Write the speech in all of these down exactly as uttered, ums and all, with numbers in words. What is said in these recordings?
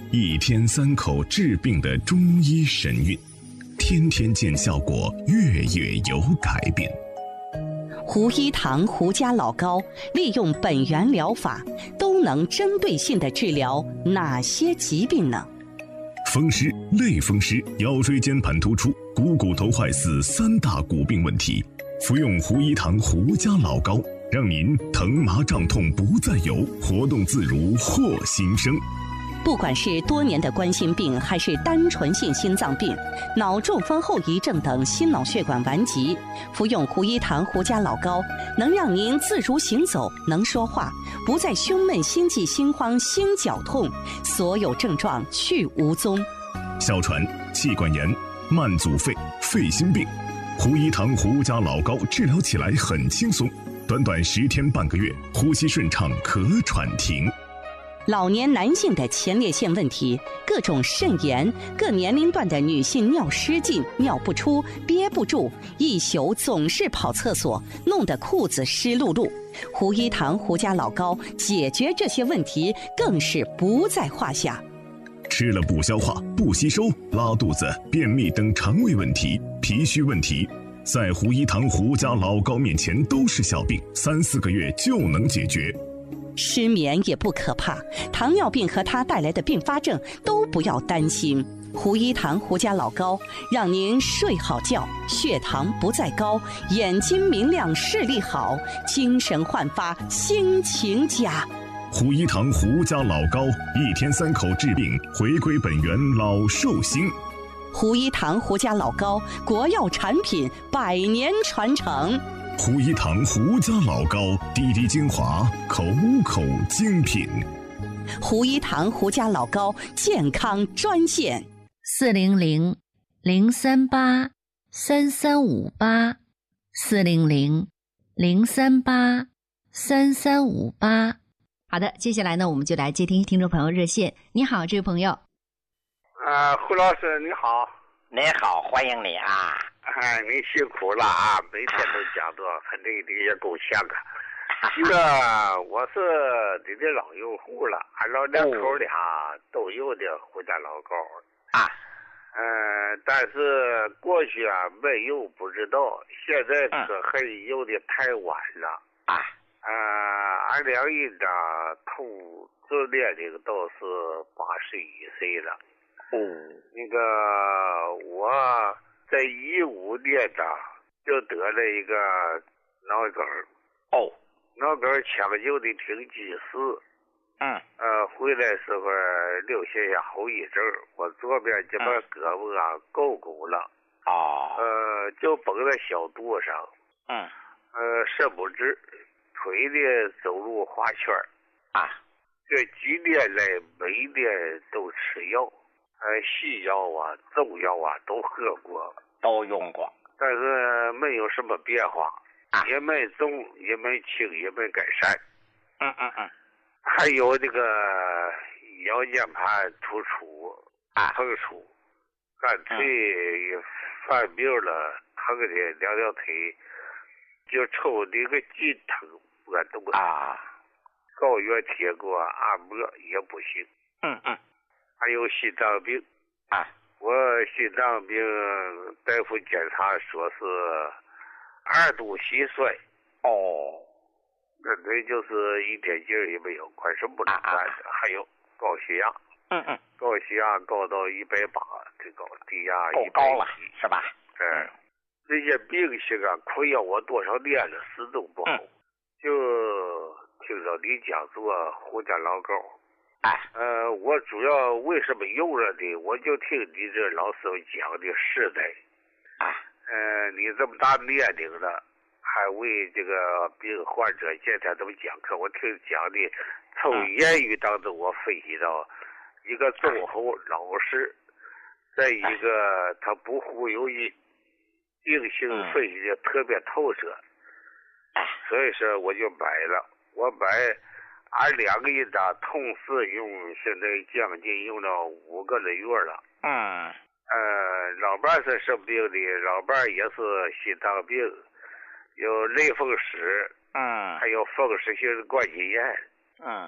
一天三口治病的中医神韵，天天见效果，月月有改变。 胡一堂胡家老膏利用本源疗法，都能针对性地治疗哪些疾病呢？ 风湿、类风湿、腰椎间盘突出、股骨头坏死三大骨病问题，服用胡一堂胡家老膏，让您疼麻胀痛不再有，活动自如获新生。 不管是多年的冠心病，还是单纯性心脏病、脑中风后遗症等心脑血管顽疾，服用胡一堂胡家老膏，能让您自如行走，能说话，不再胸闷、心悸、心慌、心绞痛，所有症状去无踪。 哮喘、气管炎、慢阻肺、肺心病，胡一堂胡家老膏治疗起来很轻松，短短十天半个月，呼吸顺畅，可喘停。 老年男性的前列腺问题，各种肾炎，各年龄段的女性尿失禁、尿不出、憋不住，一宿总是跑厕所，弄得裤子湿漉漉。胡一堂胡家老膏解决这些问题更是不在话下。 吃了不消化、不吸收、拉肚子、便秘等肠胃问题、脾虚问题，在胡一堂胡家老膏面前都是小病，三四个月就能解决。 失眠也不可怕，糖尿病和它带来的并发症都不要担心。胡一堂胡家老膏让您睡好觉，血糖不再高，眼睛明亮，视力好，精神焕发，心情佳。 胡一堂胡家老膏，一天三口治病，回归本源，老寿星。 胡一堂胡家老膏，国药产品，百年传承。 胡一堂胡家老膏，滴滴精华，口口精品。 胡一堂胡家老膏健康专线： 四零零零三八三三五八，四零零零三八三三五八。好的，接下来呢，我们就来接听听众朋友热线。你好，这位朋友。 啊，胡老师你好。 你好，欢迎你啊。 哎，你辛苦了啊，每天都讲的，反正你也够呛啊。这个我是你的老用户了，俺老两口俩都有的胡家老膏啊。 嗯、呃，但是过去啊没有不知道，现在可还有的太晚了啊。 呃，俺两人呢，同这年龄都是八十一岁了。 嗯， 那个我在一五年呢就得了一个脑梗哦， 脑梗抢救的挺及时。 嗯， 呃，回来时候留下下后遗症，我左边这边胳膊啊够够了。 哦， 呃，就绷在小肚上。 嗯， 呃，伸不直，腿的走路滑圈啊。 这几年来每年都吃药。呃，西药啊、中药啊都喝过， 都用过， 但是没有什么变化， 啊、 也没重，也没轻，也没改善。 嗯嗯嗯。 还有这个腰间盘突出、 啊， 疼出，干脆犯病了，疼的两条腿就抽那个筋疼不敢动啊。 高原贴过按摩也不行。 嗯嗯。 还有心脏病啊， 我心脏病大夫检查说是二度心衰。 哦， 那这就是一点劲儿也没有，快什么不能干的。啊、还有高血压， 嗯嗯， 高血压高到一百八，最高低压够高了，是吧？ 嗯，这些病性啊，困扰我多少年了，始终不好。嗯、就听着你讲做胡家老膏。 哎， 呃，我主要为什么用了的，我就听你这老师傅讲的实在。 啊， 呃，你这么大年龄了，还为这个病患者见他这么讲课，我听讲的，从言语当中我分析到，一个忠厚老实，再一个他不忽悠人，病性分析的特别透彻，所以说我就买了，我买。俺两个人呢，同时用，现在将近用了五个来月了。 嗯。 呃，老伴是生病的，老伴也是心脏病，有类风湿， 嗯， 还有风湿性关节炎。 嗯。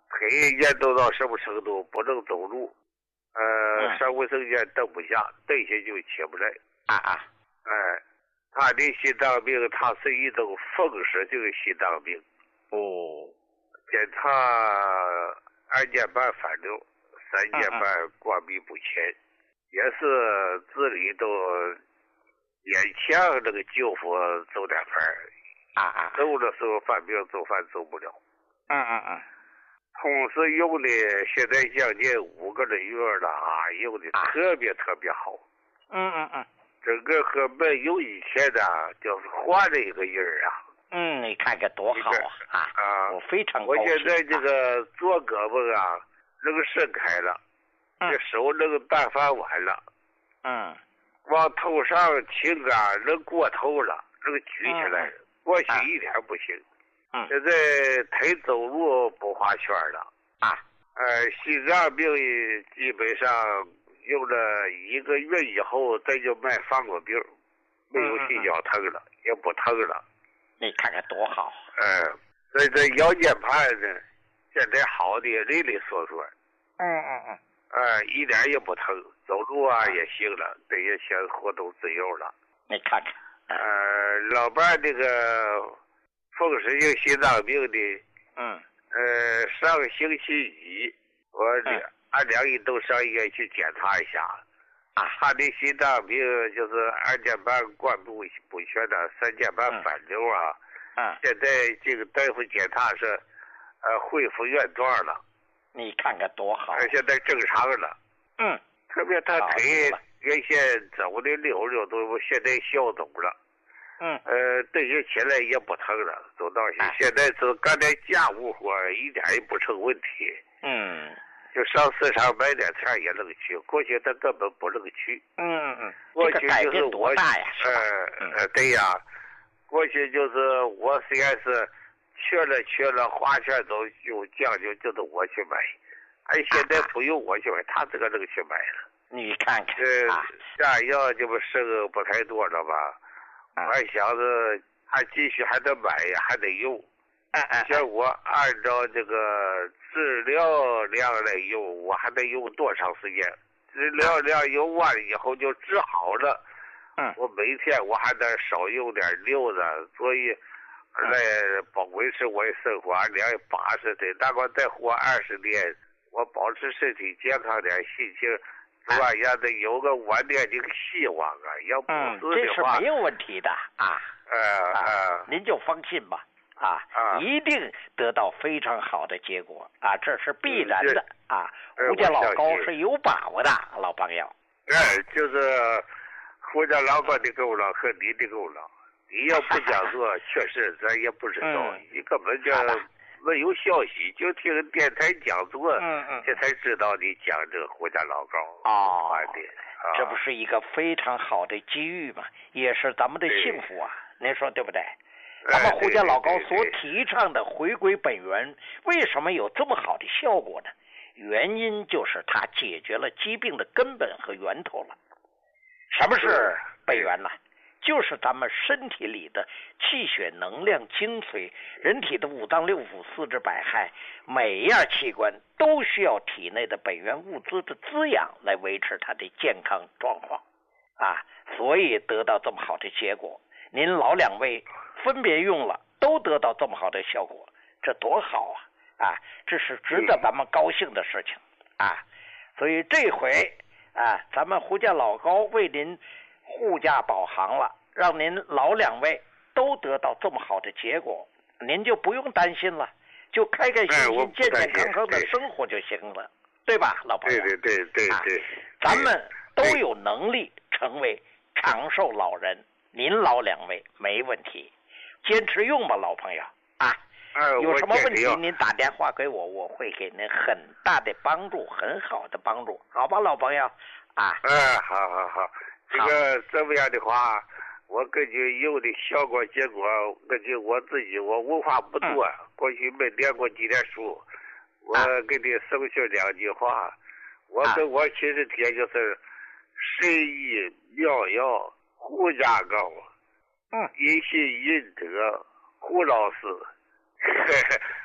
腿严重到什么程度？不能走路，呃，上卫生间蹬不下，蹬下就起不来。 啊啊！ 哎，他的心脏病，他是一种风湿性心脏病。 哦， 检查二尖瓣反流，三尖瓣关闭不全，也是治理都勉强那个救父走点法儿。 啊啊！ 走的时候犯病走饭走不了。 嗯嗯嗯。 同时用的现在将近五个人月了啊，用的特别特别好。 嗯嗯嗯。 整个和没有以前的就是换了一个人啊。 嗯，你看看多好啊！啊， 啊我非常高兴。 我现在这个左胳膊啊，能伸开了， 嗯、 这手能搬翻完了， 嗯， 往头上倾啊，能过头了，能举起来。嗯、过去一点不行。 嗯， 现在腿走路不画圈了。 啊， 呃，心脏病基本上用了一个月以后，再就卖放过病，没有心绞疼了，嗯、也不疼了。 你看看多好！ 嗯，所以这腰间盘呢，现在好的利利索索。 嗯嗯嗯。 呃，一点也不疼，走路啊也行了，这也先活动自由了。 你看看。 呃，老伴这个风湿性心脏病的， 嗯， 呃，上个星期一，我嗯、 俺俩一都上医院去检查一下。啊，他的心脏病就是二尖瓣关不不全的三尖瓣反流啊。 嗯。嗯现在这个大夫检查是，呃，恢复原状了。 你看看多好！ 现在正常了。 嗯。 特别他腿原先走的溜溜都，现在消肿了。 嗯。 呃，蹬下起来也不疼了，走道去。哎、现在是干点家务活，一点也不成问题。 嗯。 就上市场买点菜也能去，过去他根本不能去。 嗯嗯， 过去就是我， 多大呀？ 呃呃，对呀，过去就是我虽然是缺了缺了，花钱都有讲究，就是我去买。哎，现在不用我去买，他自个能去买了。 你看看， 呃， 啊、 家药这不剩不太多了吧？ 啊、 我还想着还继续还得买呀，还得用。 哎哎， 像我按照这个治疗量来用，我还得用多长时间？治疗量用完了以后就治好了。 嗯， 我每天我还得少用点溜子，所以来保维持我的生活。俺俩八十岁，大概再活二十年，我保持身体健康点，心情是吧？也得有个晚年的希望啊！要不是的话，嗯、这是没有问题的啊。 呃呃， 您就放心吧。啊， 啊一定得到非常好的结果啊，这是必然的啊！ 胡家老高是有把握的，老朋友。 哎，就是胡家老高的功劳和你的功劳，你要不讲做，确实咱也不知道， 嗯、 你根本就没有消息，就听电台讲座， 嗯嗯， 这才知道你讲这个胡家老高哦， 的， 啊、这不是一个非常好的机遇吗？也是咱们的幸福啊，您说对不对？咱们胡家老高所提倡的回归本源，为什么有这么好的效果呢？原因就是它解决了疾病的根本和源头了。什么是本源呢？就是咱们身体里的气血能量精髓，人体的五脏六腑四肢百骸，每一样器官都需要体内的本源物资的滋养来维持它的健康状况啊，所以得到这么好的结果。您老两位分别用了，都得到这么好的效果，这多好啊！啊，这是值得咱们高兴的事情啊！所以这回啊，咱们胡家老高为您护驾保航了，让您老两位都得到这么好的结果，您就不用担心了，就开开心心、健健康康的生活就行了，对吧，老朋友？ 对对对对对， 啊，咱们都有能力成为长寿老人。您老两位没问题，坚持用吧，老朋友啊！ 呃、 有什么问题您打电话给我，我会给您很大的帮助，很好的帮助，好吧，老朋友啊？ 嗯，好好好，这个这么样的话，我根据用的效果结果，根据我自己，我文化不多，嗯、过去没念过几点书，我给你送去两句话。我跟我亲戚贴就是神医妙药。胡家高， 嗯， 一心仁德，胡老师，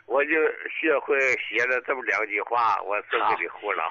我就学会写了这么两句话，我送给你胡老。